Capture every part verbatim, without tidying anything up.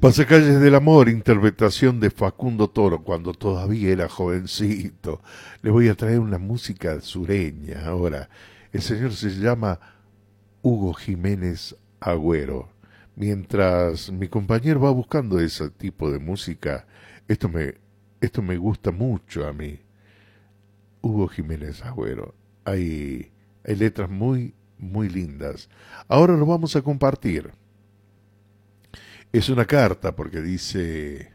Pasacalles del Amor, interpretación de Facundo Toro, cuando todavía era jovencito. Le voy a traer una música sureña ahora. El señor se llama Hugo Jiménez Agüero. Mientras mi compañero va buscando ese tipo de música, esto me, esto me gusta mucho a mí. Hugo Jiménez Agüero. Hay, hay letras muy, muy lindas. Ahora lo vamos a compartir. Es una carta porque dice,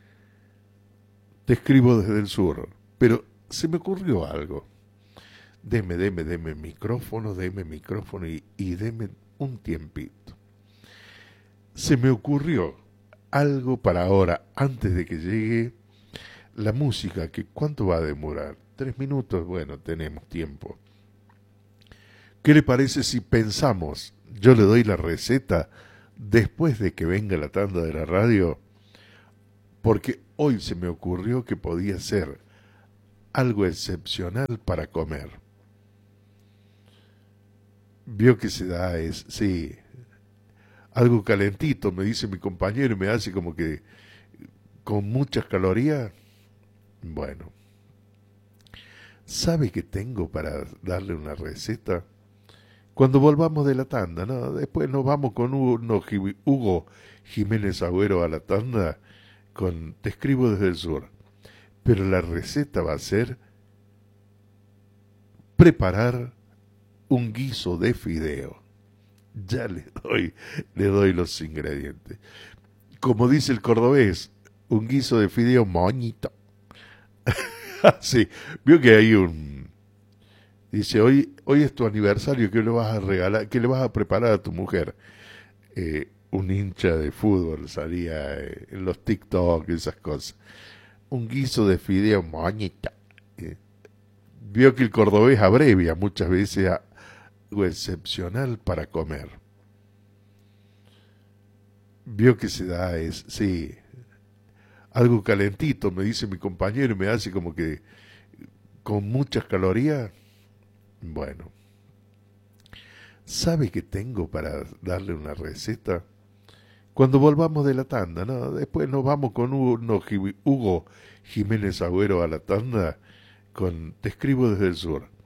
te escribo desde el sur, pero se me ocurrió algo. Deme, deme, deme micrófono, deme micrófono y, y deme un tiempito. Se me ocurrió algo para ahora, antes de que llegue la música, que ¿cuánto va a demorar? Tres minutos, bueno, tenemos tiempo. ¿Qué le parece si pensamos, yo le doy la receta después de que venga la tanda de la radio? Porque hoy se me ocurrió que podía ser algo excepcional para comer. Vio que se da, es, sí, algo calentito, me dice mi compañero, y me hace como que con muchas calorías. Bueno, ¿sabe qué tengo para darle una receta? Cuando volvamos de la tanda, ¿no? Después nos vamos con Hugo, no, Hugo Jiménez Agüero a la tanda con Te escribo desde el sur. Pero la receta va a ser preparar un guiso de fideo. Ya le doy, le doy los ingredientes. Como dice el cordobés, un guiso de fideo moñito. Sí, vio que hay un... Dice, hoy, hoy es tu aniversario, ¿qué le vas a regalar? ¿Qué le vas a preparar a tu mujer? Eh, un hincha de fútbol salía eh, en los TikTok y esas cosas. Un guiso de fideo moñita. Eh, vio que el cordobés abrevia muchas veces a algo excepcional para comer. Vio que se da, es, sí, algo calentito, me dice mi compañero, y me hace como que con muchas calorías. Bueno, ¿sabe qué tengo para darle una receta? Cuando volvamos de la tanda, ¿no? Después nos vamos con Hugo, no, Hugo Jiménez Agüero a la tanda con Te escribo desde el sur.